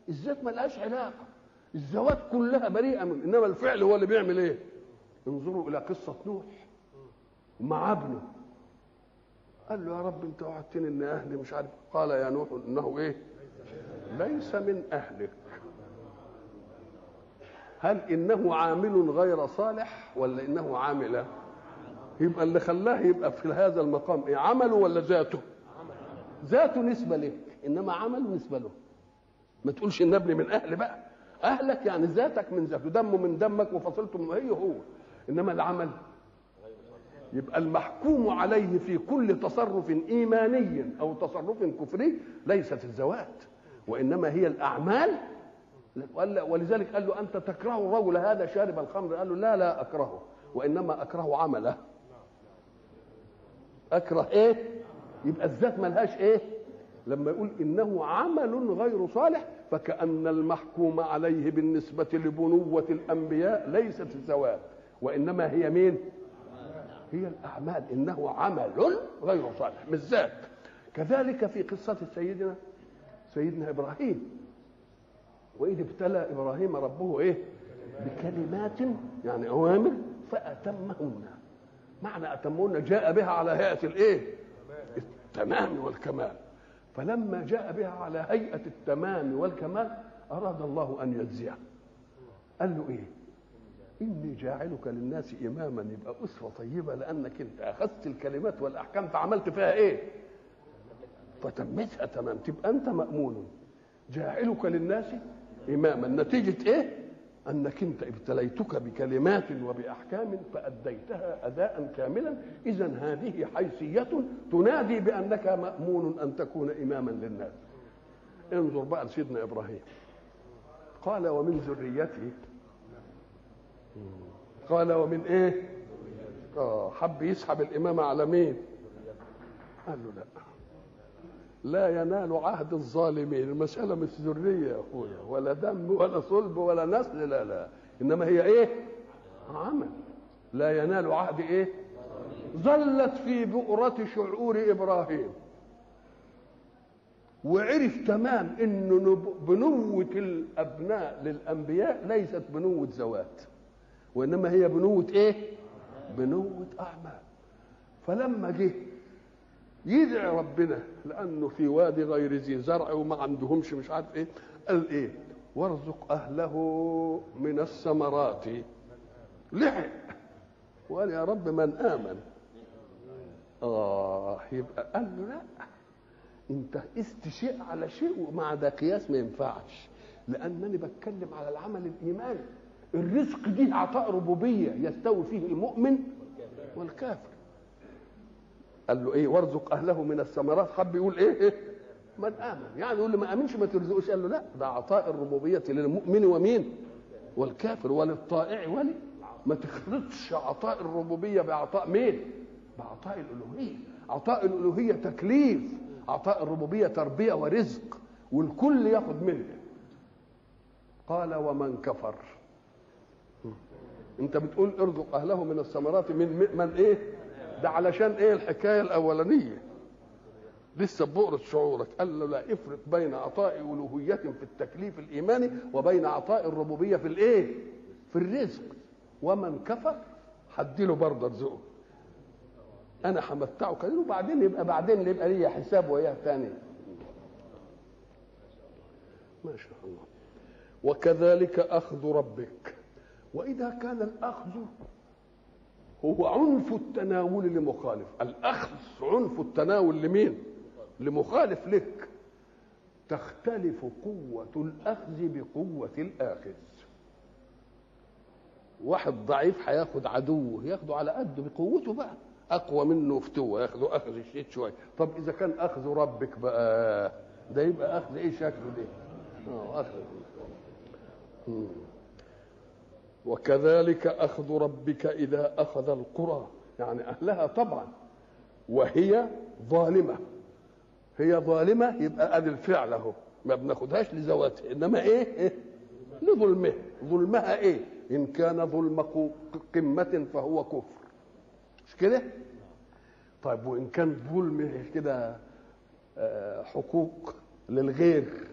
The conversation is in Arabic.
الذات ما لهاش علاقه، الذوات كلها بريئه من، انما الفعل هو اللي بيعمل ايه. انظروا الى قصه نوح مع ابنه، قال له يا رب انت وعدتني ان اهلي مش عارف، قال يا نوح انه ايه، ليس من اهلك. هل انه عامل غير صالح ولا انه عامل؟ يبقى اللي خلاه يبقى في هذا المقام ايه، عمله ولا ذاته؟ ذاته نسبه لك، انما عمله نسبه له. ما تقولش ان ابني من اهل بقى، اهلك يعني ذاتك من ذاته، دمه من دمك وفصلته من هو، انما العمل. يبقى المحكوم عليه في كل تصرف ايماني او تصرف كفري ليست الذوات، وانما هي الاعمال. ولذلك قال له انت تكره الرجل هذا شارب الخمر، قال له لا لا اكرهه، وانما اكره عمله. اكره ايه؟ يبقى الذات ملهاش ايه. لما يقول انه عمل غير صالح فكأن المحكوم عليه بالنسبة لبنوة الانبياء ليست الذوات، وانما هي مين؟ هي الاعمال. انه عمل غير صالح مش ذات. كذلك في قصة سيدنا ابراهيم، واذ ابتلى ابراهيم ربه ايه؟ بكلمات، يعني اوامر فاتمهن. معنى اتمهن جاء بها على هيئة الايه؟ التمام والكمال. فلما جاء بها على هيئة التمام والكمال أراد الله أن يجزيه. قال له إيه؟ إني جاعلك للناس إماما، يبقى أسوة طيبة، لأنك أنت أخذت الكلمات والأحكام عملت فيها إيه؟ فتمتها تمام، تبقى أنت مأمون. جاعلك للناس إماما، نتيجة إيه؟ أنك أنت ابتليتك بكلمات وبأحكام فأديتها أداء كاملا. إذن هذه حيثية تنادي بأنك مأمون أن تكون إماما للناس. انظر بقى لسيدنا إبراهيم، قال ومن ذريته. قال ومن إيه؟ حب يسحب الإمامة على مين؟ قال له لا ينال عهد الظالمين. المسألة مش ذرية يا أخويا، ولا دم ولا صلب ولا نسل، لا لا، إنما هي إيه؟ عمل. لا ينال عهد إيه؟ ظلت في بؤرة شعور إبراهيم، وعرف تمام إن بنوة الأبناء للأنبياء ليست بنوة ذوات، وإنما هي بنوة إيه؟ بنوة أعمال. فلما جه يدعي ربنا لانه في وادي غير ذي زرع وما عندهمش مش عارف ايه، قال ايه؟ وارزق اهله من الثمرات. لحق وقال يا رب من امن. يبقى قال له لا، انت قست شيء على شيء ومع ده قياس ما ينفعش، لانني بتكلم على العمل الايماني. الرزق دي عطاء ربوبيه يستوي فيه المؤمن والكافر. قال له ايه؟ وارزق اهله من الثمرات. حب يقول ايه؟ من امن، يعني يقول اللي ما امنش ما ترزقوش. قال له لا، ده عطاء الربوبيه للمؤمن ومين؟ والكافر وللطائع ولي. ما تخلطش عطاء الربوبيه بعطاء مين؟ بعطاء الالوهيه. عطاء الالوهيه تكليف، عطاء الربوبيه تربيه ورزق، والكل ياخد منه. قال ومن كفر. انت بتقول ارزق اهله من الثمرات من ايه؟ ده علشان ايه؟ الحكايه الاولانيه لسه بؤرة شعورك. قال له لا، افرق بين عطاء الوهيه في التكليف الايماني وبين عطاء الربوبيه في الايه؟ في الرزق. ومن كفر هديله برضه رزقه، انا همتعه كده، وبعدين يبقى لي حساب وياه ثاني. ما شاء الله. وكذلك اخذ ربك. واذا كان الاخذ هو عنف التناول لمخالف، الأخذ عنف التناول لمين؟ لمخالف لك. تختلف قوة الأخذ بقوة الآخذ. واحد ضعيف هياخد عدوه، ياخده على قده بقوته بقى، أقوى منه فتوة ياخده أخذ شديد شوية. طب إذا كان أخذ ربك بقى، ده يبقى أخذ إيه شكله ده؟ أخذ. وكذلك أخذ ربك إذا أخذ القرى، يعني أهلها طبعا، وهي ظالمة. هي ظالمة يبقى أدي الفعل أهو، ما بناخدهاش لذواتها، إنما إيه؟ لظلمها. ظلمها إيه؟ إن كان ظلم قمة فهو كفر، مش كده؟ طيب وإن كان ظلم كده حقوق للغير